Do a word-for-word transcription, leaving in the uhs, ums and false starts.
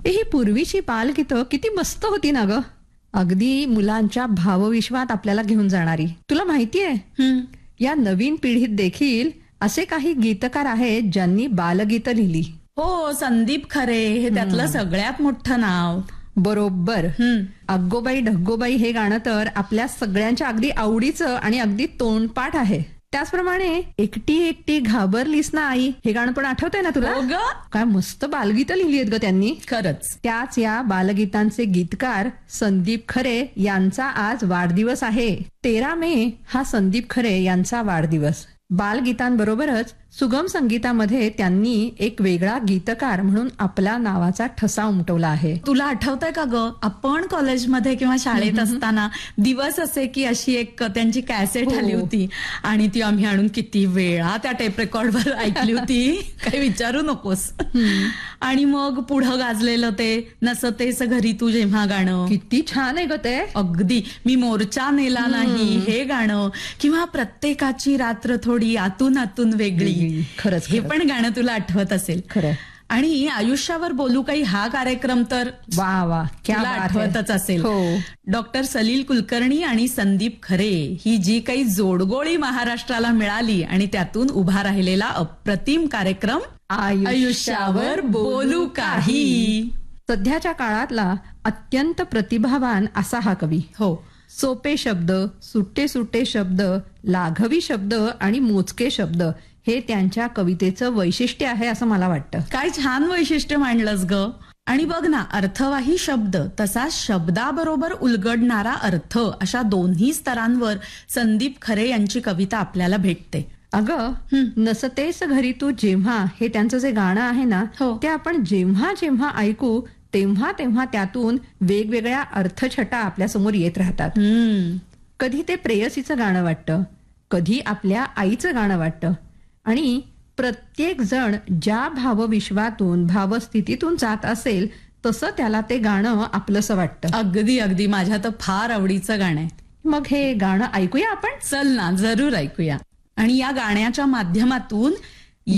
ही पूर्वीची बालगीतं किती मस्त होती ना ग. अगदी मुलांच्या भावविश्वात आपल्याला घेऊन जाणारी. तुला माहितीये या नवीन पिढीत देखील असे काही गीतकार आहेत ज्यांनी बालगीतं लिहिली. हो, संदीप खरे हे त्यातलं सगळ्यात मोठं नाव. बरोबर. अग्गोबाई ढग्गोबाई हे गाणं तर आपल्या सगळ्यांच्या अगदी आवडीचं आणि अगदी तोंडपाठ आहे. त्याचप्रमाणे एकटी एकटी घाबरलीस ना आई हे गाणं पण आठवतंय ना तुला? हो ग, काय मस्त बालगीतं लिहिली आहेत ग त्यांनी. खरंच. त्याच या बालगीतांचे गीतकार संदीप खरे यांचा आज वाढदिवस आहे. तेरा मे हा संदीप खरे यांचा वाढदिवस. बालगीतांबरोबरच सुगम संगीतामध्ये त्यांनी एक वेगळा गीतकार म्हणून आपला नावाचा ठसा उमटवला आहे. तुला आठवतंय का ग, आपण कॉलेजमध्ये किंवा शाळेत असताना दिवस असे की अशी एक त्यांची कॅसेट आली होती आणि ती आम्ही आणून किती वेळा त्या टेप रेकॉर्डवर ऐकली होती, काही विचारू नकोस. आणि मग पुढं गाजलेलं ते नसतेस घरी तू जेव्हा गाणं किती छान आहे ग ते. अगदी. मी मोर्चा नेला नाही हे गाणं, किंवा प्रत्येकाची रात्र थोडी आतून आतून वेगळी. खरंच, हे पण गाणं तुला आठवत असेल. खरं. आणि आयुष्यावर बोलू काही हा कार्यक्रम तर वा वा तुला आठवतच असेल. डॉक्टर सलील कुलकर्णी आणि संदीप खरे ही जी काही जोडगोळी महाराष्ट्राला मिळाली आणि त्यातून उभा राहिलेला अप्रतिम कार्यक्रम आयुष्यावर बोलू काही. सध्याच्या काळातला अत्यंत प्रतिभावान असा हा कवी. हो. सोपे शब्द, सुटे सुटे शब्द, लाघवी शब्द आणि मोजके शब्द हे त्यांच्या कवितेचं वैशिष्ट्य आहे असं मला वाटतं. काय छान वैशिष्ट्य मांडलंस ग. आणि बघ ना, अर्थवाही शब्द तसा शब्दाबरोबर उलगडणारा अर्थ अशा दोन्ही स्तरांवर संदीप खरे यांची कविता आपल्याला भेटते. अगं, नसतेस घरी तू जेव्हा हे त्यांचं जे गाणं आहे ना, ते आपण जेव्हा जेव्हा ऐकू तेव्हा तेव्हा त्यातून वेगवेगळ्या अर्थछटा आपल्या समोर येत राहतात. कधी ते प्रेयसीचं गाणं वाटतं, कधी आपल्या आईचं गाणं वाटतं. आणि प्रत्येक जण ज्या भावविश्वातून भावस्थितीतून जात असेल तसं त्याला ते गाणं आपलंसं वाटतं. अगदी अगदी. माझ्या तर फार आवडीचं गाणं आहे. मग हे गाणं ऐकूया आपण? चल ना, जरूर ऐकूया. आणि या गाण्याच्या माध्यमातून